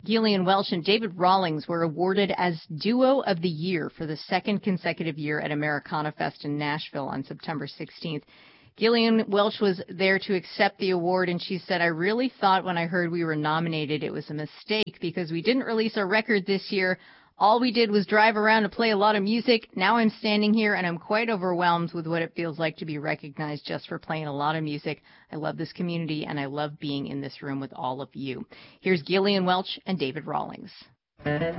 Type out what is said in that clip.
Gillian Welch and David Rawlings were awarded as Duo of the Year for the second consecutive year at Americana Fest in Nashville on September 16th. Gillian Welch was there to accept the award, and she said, "I really thought when I heard we were nominated it was a mistake because we didn't release our record this year. All we did was drive around and play a lot of music. Now I'm standing here and I'm quite overwhelmed with what it feels like to be recognized just for playing a lot of music. I love this community and I love being in this room with all of you." Here's Gillian Welch and David Rawlings.